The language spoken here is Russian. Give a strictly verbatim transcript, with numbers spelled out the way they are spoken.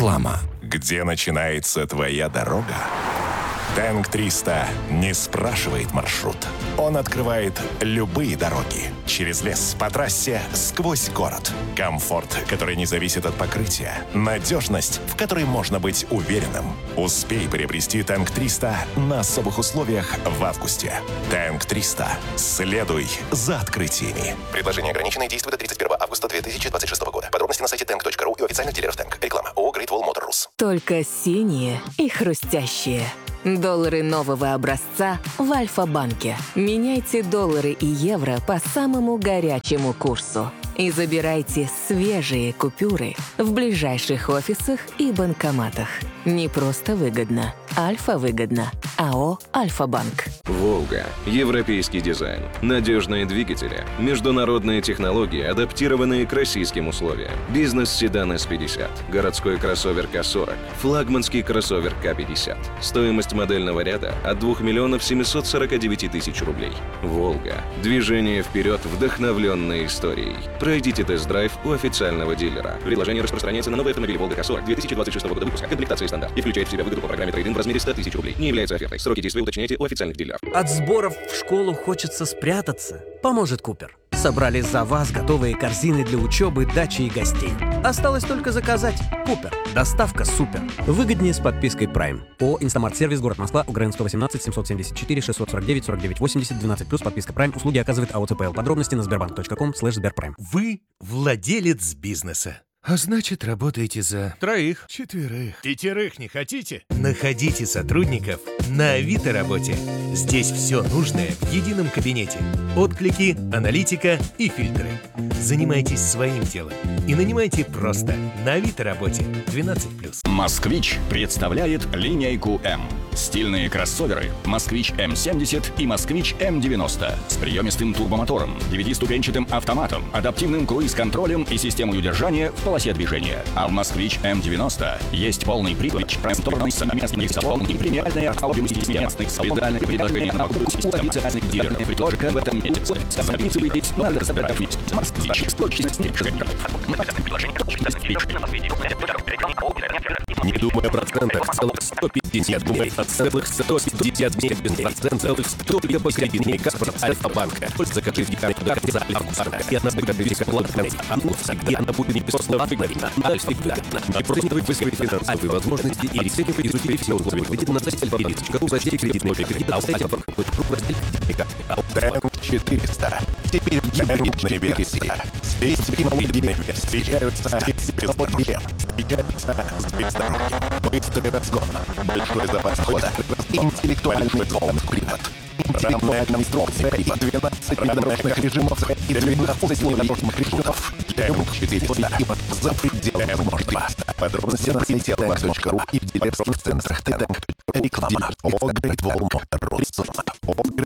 Реклама. Где начинается твоя дорога? Тэнк триста не спрашивает маршрут. Он открывает любые дороги. Через лес, по трассе, сквозь город. Комфорт, который не зависит от покрытия. Надежность, в которой можно быть уверенным. Успей приобрести Тэнк триста на особых условиях в августе. Тэнк триста. Следуй за открытиями. Предложение ограниченное, действует до тридцать первого августа две тысячи двадцать шестого года. Подробности на сайте тэнк точка ру и у официальных дилеров Тэнк. Реклама. ООО Great Wall Motor Rus. Только синие и хрустящие. Доллары нового образца в Альфа-банке. Меняйте доллары и евро по самому горячему курсу. И забирайте свежие купюры в ближайших офисах и банкоматах. Не просто выгодно. Альфа-выгодно. АО «Альфа-банк». «Волга». Европейский дизайн. Надежные двигатели. Международные технологии, адаптированные к российским условиям. Бизнес-седан эс пятьдесят. Городской кроссовер ка сорок. Флагманский кроссовер ка пятьдесят. Стоимость модельного ряда от двух миллионов семьсот сорока девяти тысяч рублей. «Волга». Движение вперед, вдохновленное историей. Пройдите тест-драйв у официального дилера. Предложение распространяется на новые автомобили «Волга ка сорок» две тысячи двадцать шестого года выпуска. Комплектация стандарт. И включает в себя выгоду по программе трейд-ин в размере ста тысяч рублей. Не является офертой. Сроки действия уточняйте у официальных дилеров. От сборов в школу хочется спрятаться. Поможет Купер. Собрали за вас готовые корзины для учебы, дачи и гостей. Осталось только заказать. Купер. Доставка супер. Выгоднее с подпиской Prime. ООО «Инстамарт-сервис», город Москва, УГРН сто восемнадцать семьсот семьдесят четыре шестьсот сорок девять сорок девять восемьдесят двенадцать плюс подписка Prime. Услуги оказывает АО ЦПЛ. Подробности на сбербанк точка ком слэш сберпрайм. Вы владелец бизнеса. А значит, работаете за... Троих. Четверых. Пятерых не хотите? Находите сотрудников на Авито работе. Здесь все нужное в едином кабинете. Отклики, аналитика и фильтры. Занимайтесь своим делом и нанимайте просто на Авито работе двенадцать плюс. «Москвич» представляет линейку М. Стильные кроссоверы «Москвич эм семьдесят» и «Москвич эм девяносто» с приемистым турбомотором, девятиступенчатым автоматом, адаптивным круиз-контролем и системой удержания в полосе движения. А в «Москвич эм девяносто» есть полный привод, просторный совместный салон и премиальная аудиосистемастный специальное предложение на покупку у официальных дилеров. Только в этом месяце. Записывайтесь на разбирательный «Москвич» с точностью решения. Не думая о процентах, целых сто пятьдесят дней, от целых сто пятьдесят дней без процентов, целых сто дней по кредитной карте Альфа-банка. Закажи декарь до конца августа, и одна сберегательная платформа. А ну, всегда она будет непосредственно выгодна. Навсегда. Не просто вы свои финансовые возможности и рисуйте изучите все условия. Выйдите на сайт Альфа-банка. В разделе кредитной кредита, а в сайте Альфа-банка. В разделе кредитника. Тэнк четыреста. Теперь гибридная версия. Здесь гибридные версии встречаются без проблем. Встречаются без дороги. Быстрый разгон. Большой запас хода. Интеллектуальный полный привод. Интеллектуальная конструкция. двенадцать дорожных режимов и двенадцать дорожных режимов. Тэнк четыреста. За пределами возможного. Подробности на сайте тэнк точка ру и в дилерских центрах Тэнк. Реклама. ООО Great Wall Motor Rus.